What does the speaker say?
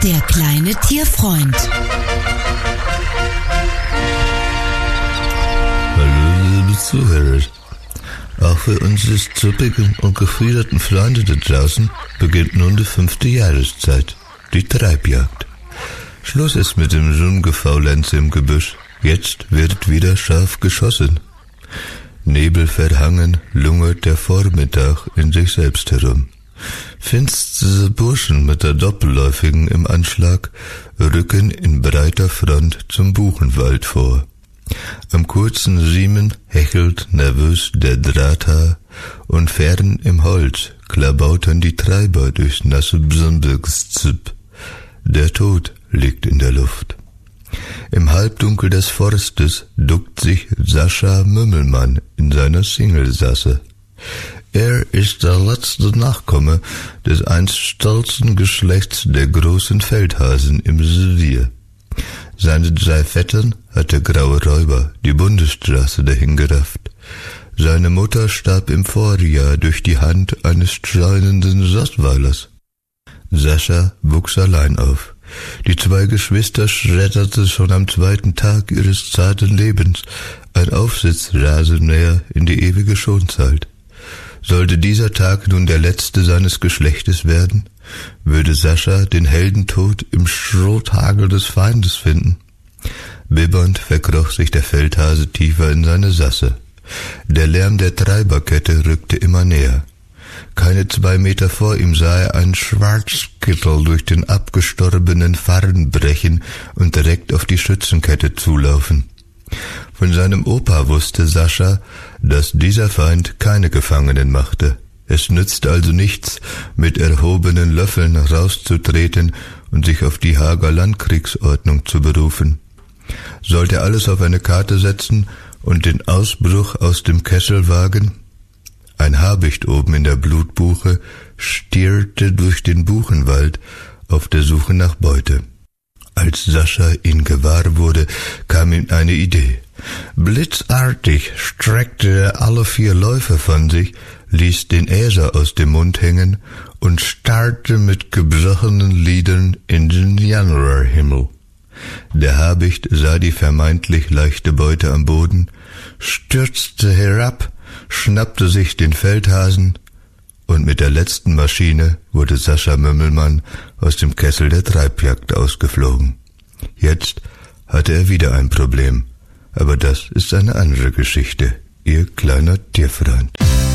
Der kleine Tierfreund. Hallo, liebe Zuhörer. Auch für unsere zuppigen und gefiederten Freunde da draußen beginnt nun die 5. Jahreszeit, die Treibjagd. Schluss ist mit dem Rumgefaulenz im Gebüsch. Jetzt wird wieder scharf geschossen. Nebelverhangen lungert der Vormittag in sich selbst herum. Finstere Burschen mit der Doppelläufigen im Anschlag rücken in breiter Front zum Buchenwald vor. Am kurzen Riemen hechelt nervös der Drahthaar und fern im Holz klabautern die Treiber durchs nasse Bsambirgszip. Der Tod liegt in der Luft. Im Halbdunkel des Forstes duckt sich Sascha Mümmelmann in seiner Singelsasse. Er ist der letzte Nachkomme des einst stolzen Geschlechts der großen Feldhasen im Revier. Seine 3 Vettern hat der graue Räuber die Bundesstraße dahingerafft. Seine Mutter starb im Vorjahr durch die Hand eines streunenden Rottweilers. Sascha wuchs allein auf. Die 2 Geschwister schredderte schon am 2. Tag ihres zarten Lebens ein Aufsitzrasenmäher in die ewige Schonzeit. Sollte dieser Tag nun der letzte seines Geschlechtes werden, würde Sascha den Heldentod im Schrothagel des Feindes finden. Bibbernd verkroch sich der Feldhase tiefer in seine Sasse. Der Lärm der Treiberkette rückte immer näher. Keine 2 Meter vor ihm sah er einen Schwarzkittel durch den abgestorbenen Farn brechen und direkt auf die Schützenkette zulaufen. Von seinem Opa wusste Sascha, dass dieser Feind keine Gefangenen machte. Es nützt also nichts, mit erhobenen Löffeln rauszutreten und sich auf die Haager Landkriegsordnung zu berufen. Sollte alles auf eine Karte setzen und den Ausbruch aus dem Kessel wagen? Ein Habicht oben in der Blutbuche stierte durch den Buchenwald auf der Suche nach Beute. Als Sascha ihn gewahr wurde, kam ihm eine Idee. Blitzartig streckte er alle 4 Läufe von sich, ließ den Äser aus dem Mund hängen und starrte mit gebrochenen Lidern in den Januarhimmel. Der Habicht sah die vermeintlich leichte Beute am Boden, stürzte herab, schnappte sich den Feldhasen und mit der letzten Maschine wurde Sascha Mümmelmann aus dem Kessel der Treibjagd ausgeflogen. Jetzt hatte er wieder ein Problem, aber das ist eine andere Geschichte, Ihr kleiner Tierfreund.